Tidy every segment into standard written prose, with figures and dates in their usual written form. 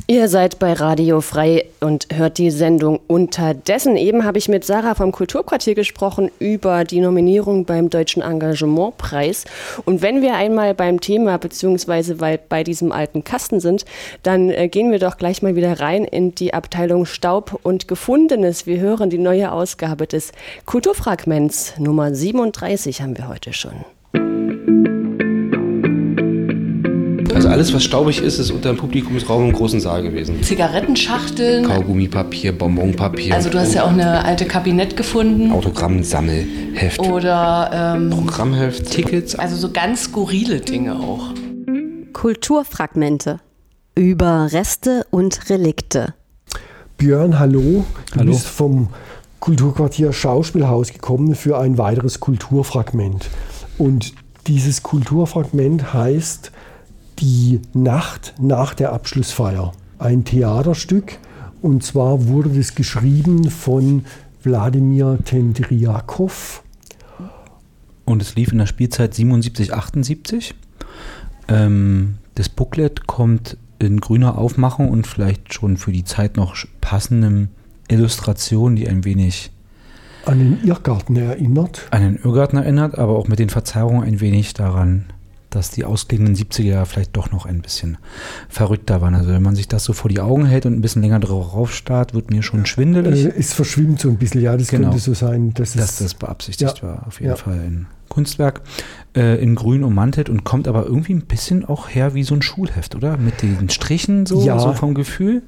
Ihr seid bei Radio Frei und hört die Sendung Unterdessen. Eben habe ich mit Sarah vom Kulturquartier gesprochen über die Nominierung beim Deutschen Engagementpreis. Und wenn wir einmal beim Thema bzw. bei diesem alten Kasten sind, dann gehen wir doch gleich mal wieder rein in die Abteilung Staub und Gefundenes. Wir hören die neue Ausgabe des Kulturfragments. Nummer 37 haben wir heute schon. Also alles, was staubig ist, ist unter dem Publikumsraum im großen Saal gewesen. Zigarettenschachteln. Kaugummipapier, Bonbonpapier. Also du hast ja auch eine alte Kabinett gefunden. Autogrammsammelheft. Oder Programmheft, Tickets. Also so ganz skurrile Dinge auch. Kulturfragmente. Über Reste und Relikte. Björn, hallo. Du Hallo. bist vom Kulturquartier Schauspielhaus gekommen für ein weiteres Kulturfragment. Und dieses Kulturfragment heißt Die Nacht nach der Abschlussfeier. Ein Theaterstück, und zwar wurde das geschrieben von Wladimir Tendriakow. Und es lief in der Spielzeit 77, 78. Das Booklet kommt in grüner Aufmachung und vielleicht schon für die Zeit noch passenden Illustrationen, die ein wenig An den Irrgarten erinnert. an den Irrgarten erinnert, aber auch mit den Verzerrungen ein wenig daran, dass die ausklingenden 70er vielleicht doch noch ein bisschen verrückter waren. Also wenn man sich das so vor die Augen hält und ein bisschen länger drauf starrt, wird mir schon schwindelig. Es verschwimmt so ein bisschen, ja, das Genau. könnte so sein. Dass das beabsichtigt war. Auf jeden Ja. Fall ein Kunstwerk in grün ummantelt und kommt aber irgendwie ein bisschen auch her wie so ein Schulheft, oder? Mit den Strichen so vom Gefühl.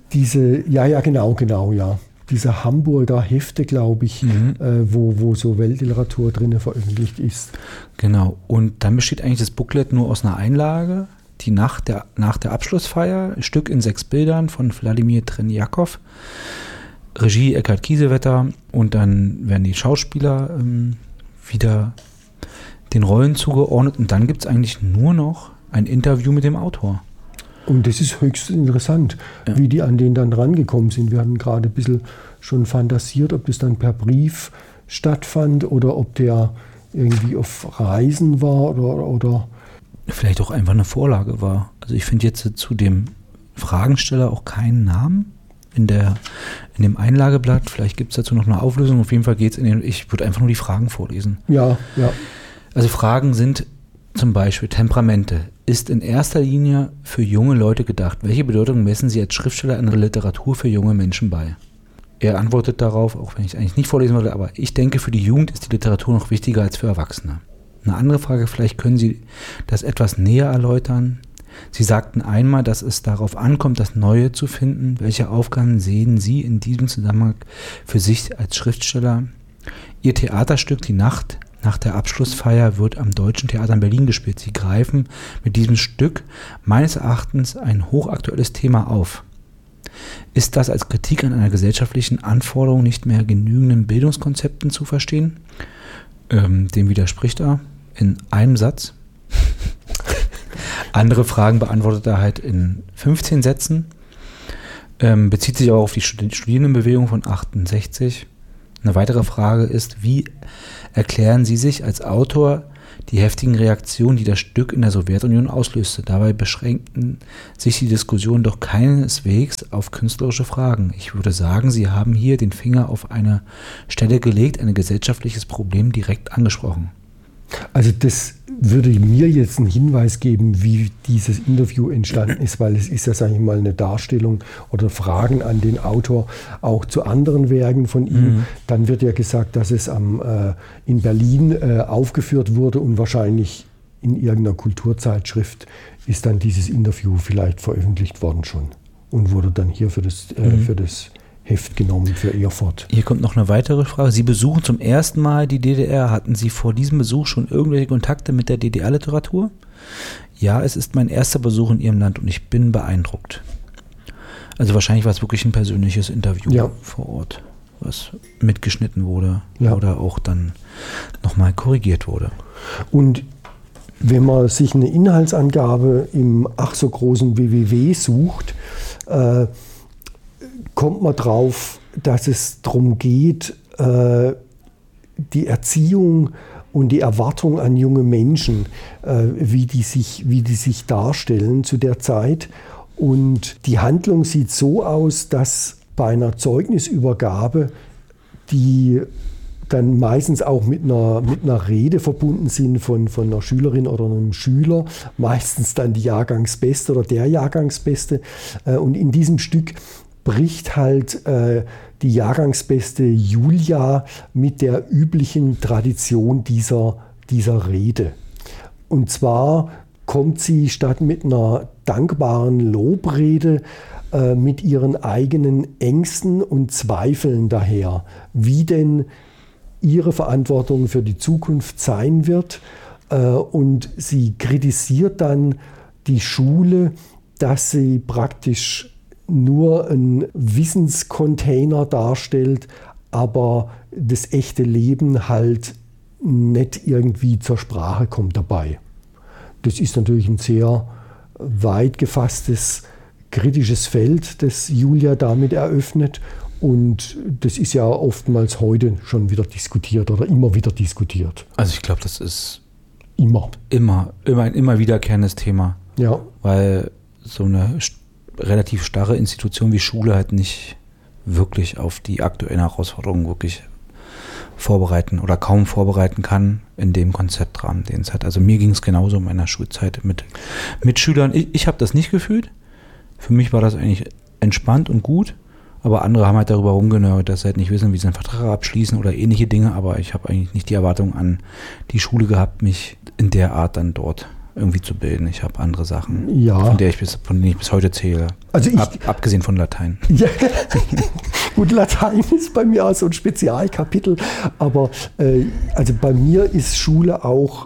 Genau, ja. Diese Hamburger Hefte, glaube ich, wo so Weltliteratur drin veröffentlicht ist. Genau. Und dann besteht eigentlich das Booklet nur aus einer Einlage, die nach der Abschlussfeier, ein Stück in 6 Bildern von Wladimir Tendriakow, Regie Eckhard Kiesewetter, und dann werden die Schauspieler wieder den Rollen zugeordnet und dann gibt es eigentlich nur noch ein Interview mit dem Autor. Und das ist höchst interessant, wie die an den dann rangekommen sind. Wir hatten gerade ein bisschen schon fantasiert, ob das dann per Brief stattfand oder ob der irgendwie auf Reisen war oder Vielleicht auch einfach eine Vorlage war. Also ich finde jetzt zu dem Fragensteller auch keinen Namen in dem Einlageblatt. Vielleicht gibt es dazu noch eine Auflösung. Auf jeden Fall geht es ich würde einfach nur die Fragen vorlesen. Ja. Also Fragen sind zum Beispiel Temperamente. Ist in erster Linie für junge Leute gedacht. Welche Bedeutung messen Sie als Schriftsteller in der Literatur für junge Menschen bei? Er antwortet darauf, auch wenn ich es eigentlich nicht vorlesen wollte, aber ich denke, für die Jugend ist die Literatur noch wichtiger als für Erwachsene. Eine andere Frage, vielleicht können Sie das etwas näher erläutern. Sie sagten einmal, dass es darauf ankommt, das Neue zu finden. Welche Aufgaben sehen Sie in diesem Zusammenhang für sich als Schriftsteller? Ihr Theaterstück Die Nacht nach der Abschlussfeier wird am Deutschen Theater in Berlin gespielt. Sie greifen mit diesem Stück meines Erachtens ein hochaktuelles Thema auf. Ist das als Kritik an einer gesellschaftlichen Anforderung, nicht mehr genügenden Bildungskonzepten zu verstehen? Dem widerspricht er in einem Satz. Andere Fragen beantwortet er halt in 15 Sätzen. Bezieht sich auch auf die Studierendenbewegung von 68. Eine weitere Frage ist, wie erklären Sie sich als Autor die heftigen Reaktionen, die das Stück in der Sowjetunion auslöste? Dabei beschränkten sich die Diskussionen doch keineswegs auf künstlerische Fragen. Ich würde sagen, Sie haben hier den Finger auf eine Stelle gelegt, ein gesellschaftliches Problem direkt angesprochen. Also das würde mir jetzt einen Hinweis geben, wie dieses Interview entstanden ist, weil es ist ja, sage ich mal, eine Darstellung oder Fragen an den Autor auch zu anderen Werken von ihm. Dann wird ja gesagt, dass es in Berlin aufgeführt wurde und wahrscheinlich in irgendeiner Kulturzeitschrift ist dann dieses Interview vielleicht veröffentlicht worden schon und wurde dann hier für das Heft genommen für Erfurt. Hier kommt noch eine weitere Frage. Sie besuchen zum ersten Mal die DDR. Hatten Sie vor diesem Besuch schon irgendwelche Kontakte mit der DDR-Literatur? Ja, es ist mein erster Besuch in Ihrem Land und ich bin beeindruckt. Also wahrscheinlich war es wirklich ein persönliches Interview vor Ort, was mitgeschnitten wurde oder auch dann nochmal korrigiert wurde. Und wenn man sich eine Inhaltsangabe im ach so großen www sucht, kommt man drauf, dass es darum geht, die Erziehung und die Erwartung an junge Menschen, wie die sich darstellen zu der Zeit Und die Handlung sieht so aus, dass bei einer Zeugnisübergabe, die dann meistens auch mit einer Rede verbunden sind von einer Schülerin oder einem Schüler, meistens dann die Jahrgangsbeste oder der Jahrgangsbeste. Und in diesem Stück bricht halt die Jahrgangsbeste Julia mit der üblichen Tradition dieser Rede. Und zwar kommt sie statt mit einer dankbaren Lobrede mit ihren eigenen Ängsten und Zweifeln daher, wie denn ihre Verantwortung für die Zukunft sein wird. Und sie kritisiert dann die Schule, dass sie praktisch nur ein Wissenscontainer darstellt, aber das echte Leben halt nicht irgendwie zur Sprache kommt dabei. Das ist natürlich ein sehr weit gefasstes, kritisches Feld, das Julia damit eröffnet. Und das ist ja oftmals heute schon wieder diskutiert oder immer wieder diskutiert. Also ich glaube, das ist immer ein immer wiederkehrendes Thema. Ja. Weil so eine relativ starre Institution wie Schule halt nicht wirklich auf die aktuellen Herausforderungen wirklich vorbereiten oder kaum vorbereiten kann in dem Konzeptrahmen, den es hat. Also mir ging es genauso in meiner Schulzeit mit Schülern. Ich habe das nicht gefühlt. Für mich war das eigentlich entspannt und gut. Aber andere haben halt darüber rumgenörgelt, dass sie halt nicht wissen, wie sie einen Vertrag abschließen oder ähnliche Dinge. Aber ich habe eigentlich nicht die Erwartung an die Schule gehabt, mich in der Art dann dort irgendwie zu bilden. Ich habe andere Sachen, von denen ich bis heute zähle. Also abgesehen von Latein. Ja, gut, Latein ist bei mir auch so ein Spezialkapitel. Aber also bei mir ist Schule auch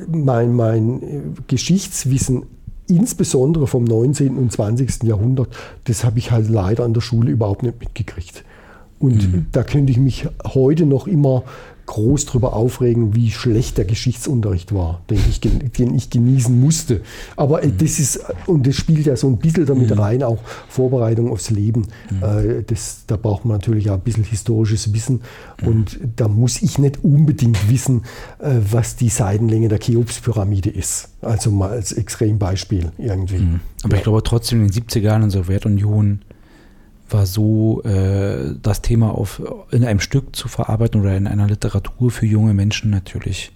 mein Geschichtswissen, insbesondere vom 19. und 20. Jahrhundert, das habe ich halt leider an der Schule überhaupt nicht mitgekriegt. Und da könnte ich mich heute noch immer groß drüber aufregen, wie schlecht der Geschichtsunterricht war, den ich genießen musste. Aber das spielt ja so ein bisschen damit rein, auch Vorbereitung aufs Leben. Da braucht man natürlich auch ein bisschen historisches Wissen. Und da muss ich nicht unbedingt wissen, was die Seitenlänge der Cheops-Pyramide ist. Also mal als Extrembeispiel irgendwie. Aber ich glaube trotzdem, in den 70er Jahren in der Sowjetunion war so das Thema in einem Stück zu verarbeiten oder in einer Literatur für junge Menschen natürlich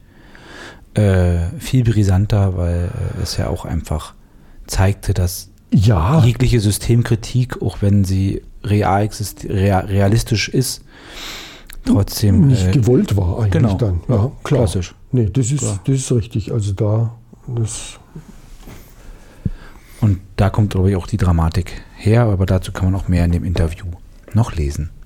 viel brisanter, weil es ja auch einfach zeigte, dass jegliche Systemkritik, auch wenn sie realistisch ist, trotzdem nicht gewollt war eigentlich genau, dann. Ja, klar. Klassisch. Nee, das ist richtig. Also und da kommt, glaube ich, auch die Dramatik her, aber dazu kann man auch mehr in dem Interview noch lesen.